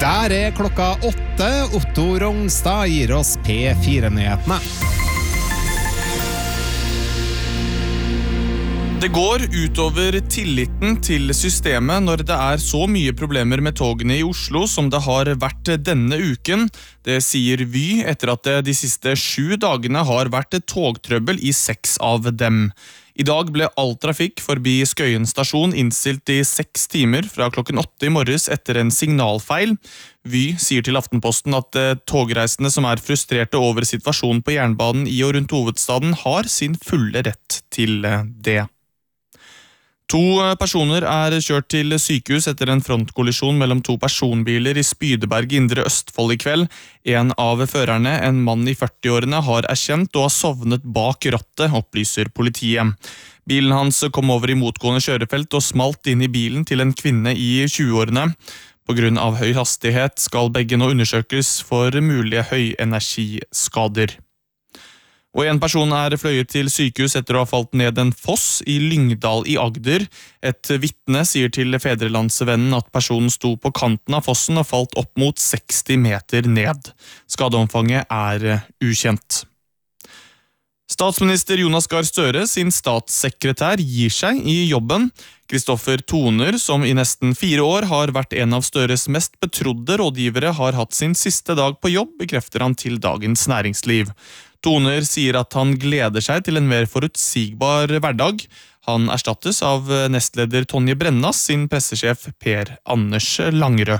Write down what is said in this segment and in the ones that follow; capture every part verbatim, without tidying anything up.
Der er klokka åtte. Otto Rongstad gir oss P fire-nyhetene. Det går utover tilliten til systemet når det er så mye problemer med togene i Oslo som det har vært denne uken. Det sier Vy etter at det de siste sju dagene har vært togtrøbbel i seks av dem. I dag ble all trafikk forbi Skøyen stasjon innstilt i seks timer fra klokken åtte i morges etter en signalfeil. Vy sier til Aftenposten at togreisende som er frustrerte over situasjonen på jernbanen i og rundt hovedstaden har sin fulle rett til det. To personer er kjørt til sykehus etter en frontkollisjon mellom to personbiler i Spydeberg i Indre Østfold i kveld. En av førerne, en mann i førtiårene, har erkjent og har sovnet bak rattet, opplyser politiet. Bilen hans kom over i motgående kjørefelt og smalt inn i bilen til en kvinne i tjueårene. På grunn av høy hastighet skal begge nå undersøkes for mulige høyenergiskader. Og en person er fløyet til sykehus etter å ha falt ned en foss i Lyngdal i Agder. Et vitne sier til Fedrelandsvennen at personen sto på kanten av fossen og falt opp mot seksti meter ned. Skadeomfanget er ukjent. Statsminister Jonas Gahr Støre sin statssekretær gir seg i jobben. Kristoffer Toner, som i nesten fire år har vært en av Støres mest betrodde rådgivere, har hatt sin siste dag på jobb, bekrefter han til Dagens Næringsliv. Toner sier at han gleder seg til en mer forutsigbar hverdag. Han erstattes av nestleder Tonje Brennas sin pressesjef Per Anders Langerød.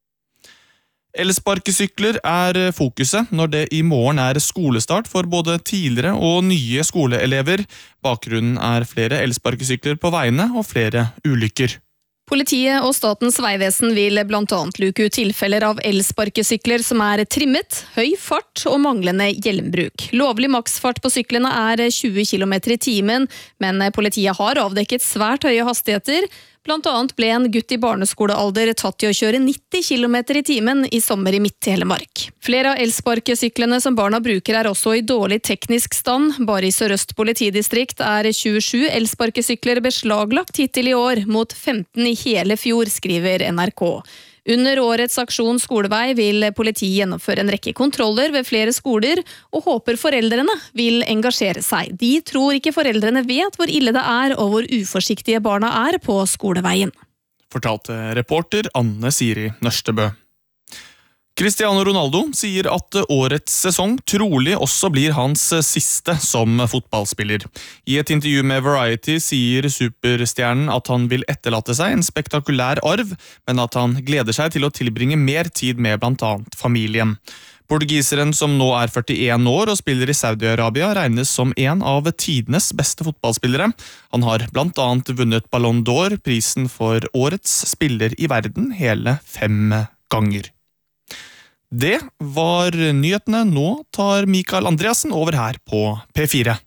Elsparkesykler er fokuset når det i morgen er skolestart for både tidligere og nye skoleelever. Bakgrunnen er flere elsparkesykler på veiene og flere ulykker. Politiet og Statens vegvesen vil blant annet luke ut tilfeller av elsparkesykler som er trimmet, høy fart og manglende hjelmbruk. Lovlig maksfart på syklene er tjue kilometer i timen, men politiet har avdekket svært høye hastigheter. Blant annet ble en gutt i barneskolealder tatt til å kjøre nitti kilometer i timen i sommer i Midt-Telemark. Flere av elsparkesyklene som barna bruker er også i dårlig teknisk stand. Bare i Sør-Øst politidistrikt er tjuesju elsparkesykler beslaglagt hittil i år, mot femten i hele fjor, skriver N R K. Under årets aksjon Skolevei vil politiet gjennomføre en rekke kontroller ved flere skoler, og håper foreldrene vil engasjere seg. De tror ikke foreldrene vet hvor ille det er og hvor uforsiktige barna er på skoleveien. Fortalte reporter Anne Siri Nørstebø. Cristiano Ronaldo sier at årets sesong trolig også blir hans siste som fotballspiller. I et intervju med Variety sier superstjernen at han vil etterlate seg en spektakulær arv, men at han gleder seg til å tilbringe mer tid med blant annet familien. Portugiseren, som nå er førtien år og spiller i Saudi-Arabia, regnes som en av tidenes beste fotballspillere. Han har blant annet vunnet Ballon d'Or, prisen for årets spiller i verden, hele fem ganger. Det var nyhetene. Nå tar Mikael Andreassen over her på P fire.